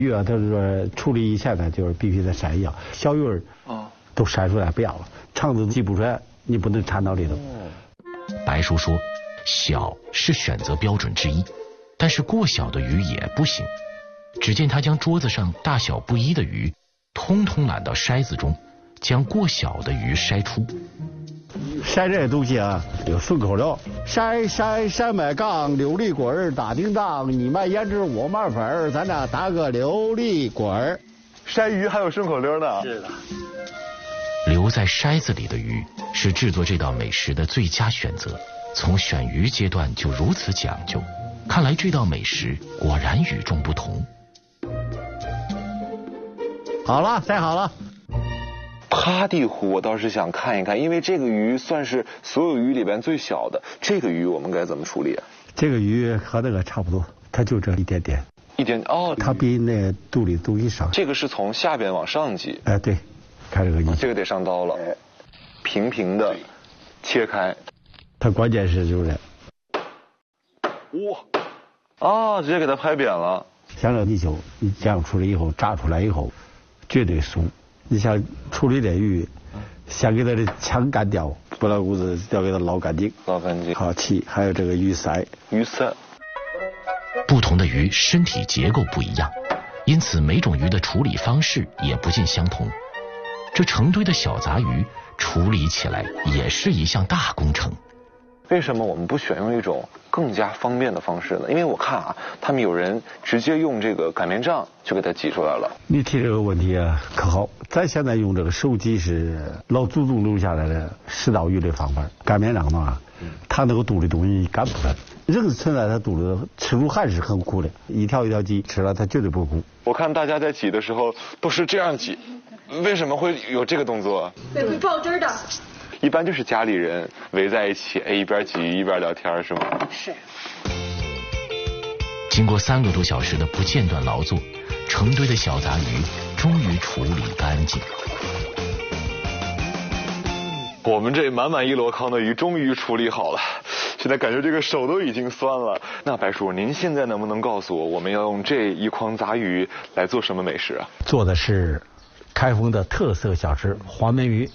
鱼啊，它是处理以前呢，就是必须得筛一样，小鱼儿都筛出来不要了，肠子挤不出来，你不能掺到里头。 白叔说，小是选择标准之一，但是过小的鱼也不行。只见他将桌子上大小不一的鱼通通揽到筛子中，将过小的鱼筛出。 筛这些东西啊，有顺口溜：筛麦缸，琉璃滚儿，打叮当，你卖胭脂，我卖粉儿，咱俩打个琉璃滚儿。 筛鱼还有顺口溜呢。 是的。 留在筛子里的鱼是制作这道美食的最佳选择。从选鱼阶段就如此讲究，看来这道美食果然与众不同。 好了，筛好了。 趴地虎我倒是想看一看，因为这个鱼算是所有鱼里边最小的，这个鱼我们该怎么处理啊？ 这个鱼和那个差不多，它就这一点点。 一点哦， 它比那肚里东西少。 这个是从下边往上挤。 哎，对，看这个鱼， 这个得上刀了，平平的切开。 它关键是就是， 直接给它拍扁了。 像这泥鳅，你这样处理以后，炸出来以后，绝对酥。你像处理这鱼，先给它的腔干掉，不然骨子要给它捞干净。 捞干净。 好气，还有这个鱼鳃。 鱼鳃。 不同的鱼身体结构不一样，因此每种鱼的处理方式也不尽相同。这成堆的小杂鱼处理起来也是一项大工程。 为什么我们不选用一种更加方便的方式呢？因为我看啊，他们有人直接用这个擀面杖就给它挤出来了。 你提这个问题啊，可好？咱现在用这个手挤是老祖宗留下来的食刀鱼的方法。擀面杖嘛，它那个肚里东西擀不出来，人存在它肚里吃出汗是很苦的，一条一条挤吃了它绝对不苦。 我看大家在挤的时候都是这样挤，为什么会有这个动作？ 对，会爆汁的。 一般就是家里人围在一起，一边挤一边聊天，是吗？ 是。 经过3个多小时的不间断劳作，成堆的小杂鱼终于处理干净。 我们这满满一箩筐的鱼终于处理好了，现在感觉这个手都已经酸了。那白叔，您现在能不能告诉我，我们要用这一筐杂鱼来做什么美食啊？ 做的是开封的特色小吃黄焖鱼。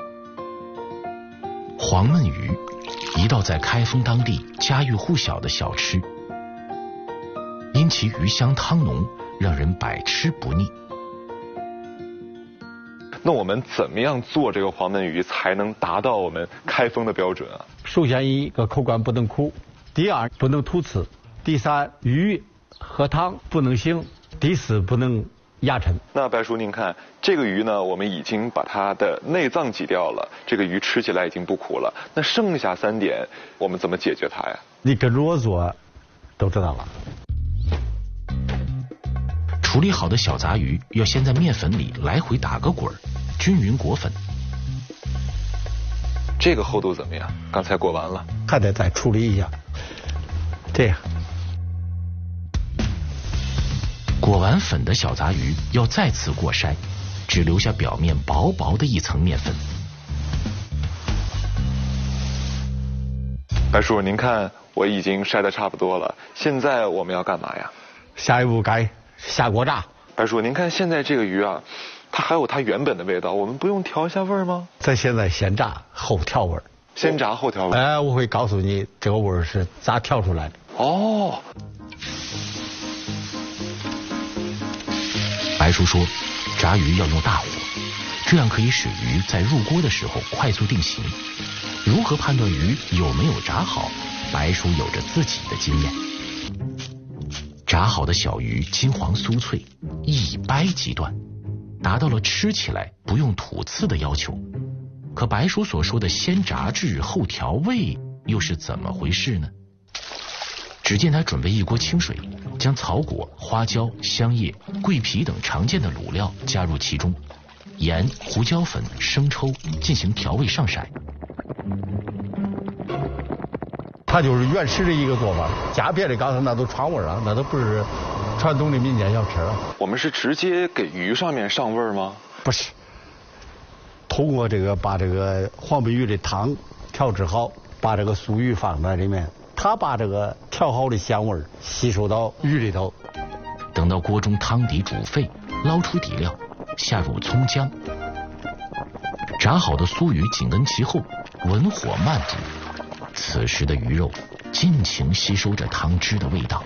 黄焖鱼，一道在开封当地家喻户晓的小吃，因其鱼香汤浓，让人百吃不腻。 那我们怎么样做这个黄焖鱼才能达到我们开封的标准啊？ 首先一个口感不能苦，第二不能突刺，第三鱼和汤不能腥，第四不能压沉。 那白叔您看，这个鱼呢，我们已经把它的内脏挤掉了，这个鱼吃起来已经不苦了。那剩下3点，我们怎么解决它呀？ 你跟着我做，都知道了。 处理好的小杂鱼要先在面粉里来回打个滚，均匀裹粉。 这个厚度怎么样？刚才裹完了， 还得再处理一下。这样。 裹完粉的小杂鱼要再次过筛，只留下表面薄薄的一层面粉。 白叔，您看我已经筛得差不多了，现在我们要干嘛呀？ 下一步该下锅炸。 白叔，您看现在这个鱼啊，它还有它原本的味道，我们不用调一下味儿吗？ 咱现在先炸后调味儿。 先炸后调味儿。 哎，我会告诉你这个味儿是咋调出来的。 哦。 白叔说，炸鱼要用大火，这样可以使鱼在入锅的时候快速定型。如何判断鱼有没有炸好，白叔有着自己的经验。炸好的小鱼金黄酥脆，一掰即断，达到了吃起来不用吐刺的要求。可白叔所说的先炸制后调味又是怎么回事呢？只见他准备一锅清水，将草果、花椒、香叶、桂皮等常见的卤料加入其中，盐、胡椒粉、生抽进行调味上色。 它就是原始的一个做法，加别的刚才那都串味啊，那都不是传统的民间小吃啊。 我们是直接给鱼上面上味吗？ 不是，通过这个把这个黄焖鱼的汤调制好，把这个酥鱼放在里面，它把这个调好的香味吸收到鱼里头。 等到锅中汤底煮沸，捞出底料，下入葱姜，炸好的酥鱼紧跟其后，文火慢煮。此时的鱼肉尽情吸收着汤汁的味道。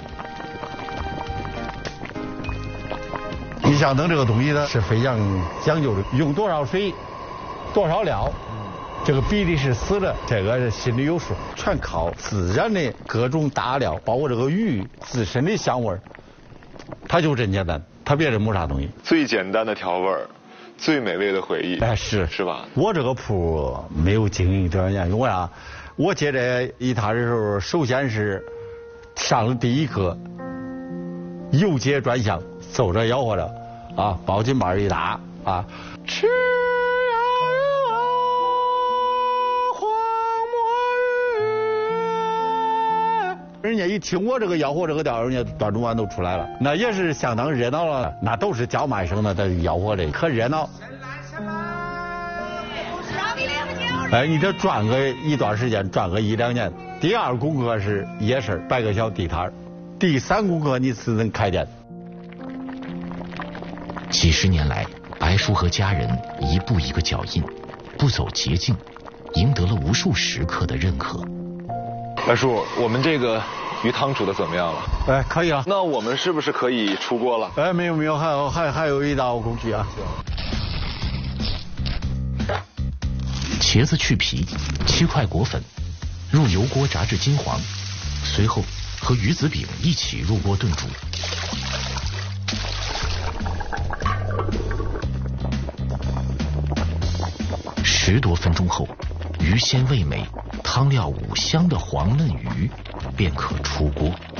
你想弄这个东西呢，是非常讲究的，用多少水，多少料，这个比例是死的，这个是心里有数，全靠自然的各种大料，包括这个鱼自身的香味，它就真简单，它别的没啥东西。 最简单的调味儿，最美味的回忆。 哎，是吧？ 我这个铺没有经营多少年，因为啥？我接这一摊的时候，首先是上了第一课，游街转向，走着吆喝着，啊，包巾板一打，啊，吃呀黄墨鱼，人家一听我这个吆喝这个调，人家端中碗都出来了，那也是相当热闹了，那都是叫卖声的，在吆喝的，可热闹。哎，你这转个一段时间，转个1、2年，第二功课是夜市摆个小地摊，第3功课你是能开店。 几十年来，白叔和家人一步一个脚印，不走捷径，赢得了无数食客的认可。 白叔，我们这个鱼汤煮的怎么样了？ 哎，可以了。 那我们是不是可以出锅了？ 哎，没有，还有一道工序啊。 茄子去皮，7块果粉，入油锅炸至金黄，随后和鱼子饼一起入锅炖煮。10多分钟后，鱼鲜味美，汤料5香的黄嫩鱼便可出锅。